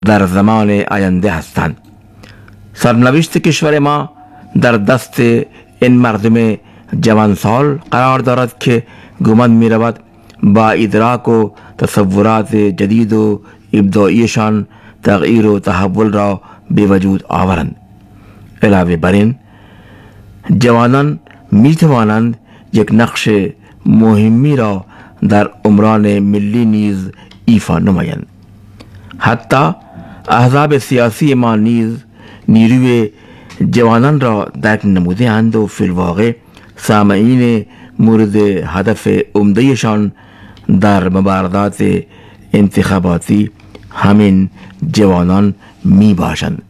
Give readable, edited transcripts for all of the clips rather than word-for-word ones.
در زمان آینده هستند. سرنوشت کشور ما در دست این مردم جوانسال قرار دارد که گمان می رود با ادراک و تصورات جدید و ابداعیشان تغییر و تحول را به وجود آورند. علاوه بر این جوانان می توانند یک نقش مهمی را در امران ملی نیز ایفا نمایند. حتی احزاب سیاسی ما نیز نیروی جوانان را درک نموده اند و فی الواقع سامعین مورد هدف عمدهشان در مبارزات انتخاباتی همین جوانان می باشند.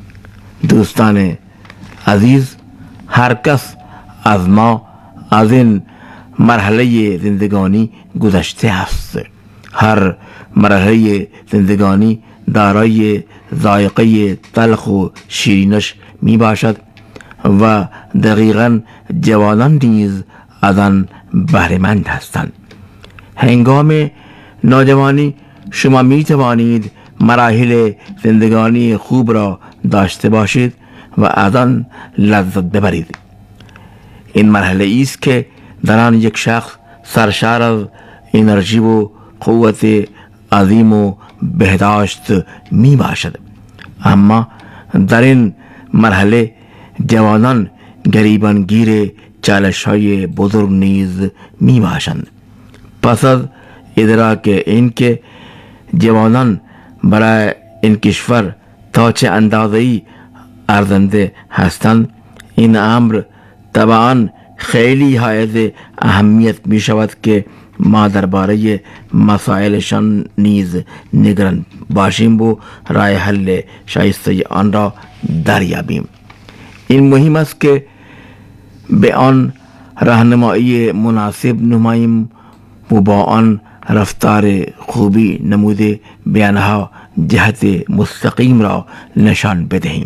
دوستان عزیز، هر کس از ما از این مرحله زندگانی گذشته است. هر مرحله زندگانی دارای ذائقه تلخ و شیرینش می باشد و دقیقاً جوانان نیز از آن بهره‌مند هستند. هنگام نوجوانی شما می توانید مراحل زندگانی خوب را داشته باشید و از آن لذت ببرید. این مرحله است که در آن یک شخص سرشار از انرژی و قوت عظیم و بهداشت می باشد. اما در این مرحله جوانان گریبانگیر چالش های بزرگ نیز می باشند. پس از ادراک این که جوانان برای این کشور تا چه اندازه‌ای ارزنده هستند، این امر طبعا خیلی حائز اهمیت می شود که ما درباره مسائلشان نیز نگران باشیم و راه حل شایسته آن را دریابیم. این مهم است که به آن راهنمایی مناسب نماییم و با آن رفتار خوبی نموده به آنها جهت مستقیم را نشان بدهیم.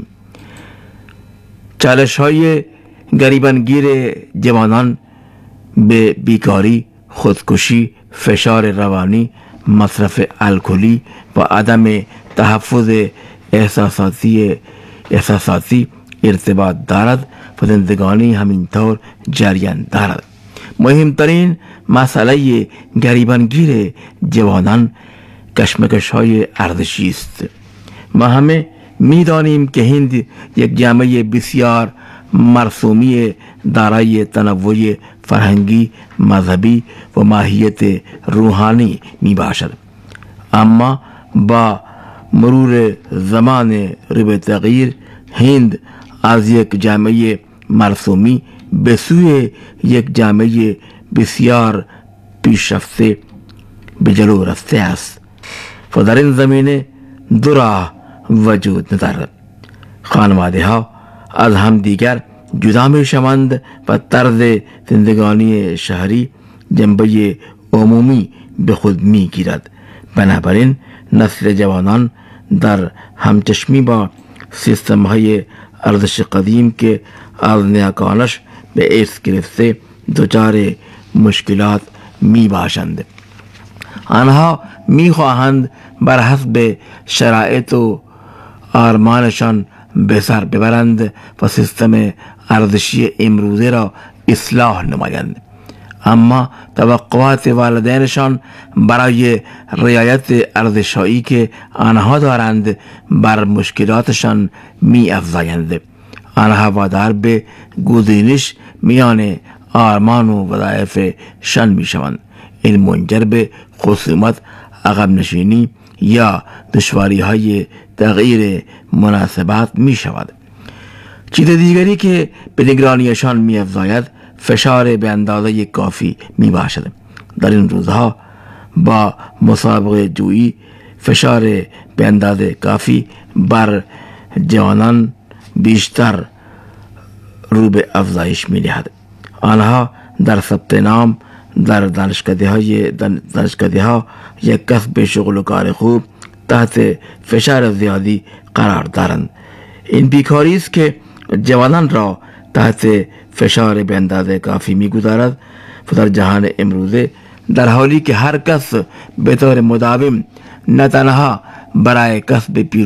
چالش های گریبانگیر جوانان به بیکاری، خودکشی، فشار روانی، مصرف الکلی و عدم تحفظ احساساتی ارتباط دارد و زندگانی همینطور جریان دارد. مهمترین مسئله گریبانگیر جوانان کشمکش های ارزشی است. ما همه می دانیم که هند یک جامعه بسیار مرسومی دارای تنوع فرهنگی، مذهبی و ماهیت روحانی می باشد. اما با مرور زمان رو به تغییر هند از یک جامعه مرسومی به سوی یک جامعه بسیار پیشرفته به جلو رفته است و در این زمینه دو راه وجود ندارد. خانواده ها از هم دیگر جدا می شوند و طرز زندگانی شهری جنبه عمومی به خود می گیرد. بنابراین نسل جوانان در همچشمی با سیستم های ارزش قدیم که از نیاکانش به ارث گرفته دچار مشکلات می باشند. آنها می خواهند بر حسب شرایط و آرمانشان به سر ببرند و سیستم ارزشی امروزه را اصلاح نمایند. اما توقعات والدینشان برای رعایت ارزش‌هایی که آنها دارند بر مشکلاتشان می افزایند. آنها وادار به گزینش میان آرمان و وظایفشان می شوند. این منجر به خصومت، عقب نشینی یا دشواری های تغییر مناسبات می شود. چیز دیگری که به نگرانیشان می افزاید فشار به اندازه کافی می باشد. در این روزها با مسابقه جویی فشار به اندازه کافی بر جوانان بیشتر رو به افزایش می دهد. آنها در ثبت نام در دانشکده ها یک کسب شغل و کار خوب تحت فشار زیادی قرار دارند. این بیکاری است که جوانان را تحت فشار به اندازه کافی می‌گذارد و در جهان امروزه در حالی که هر کس به طور مداوم نه تنها برای کسب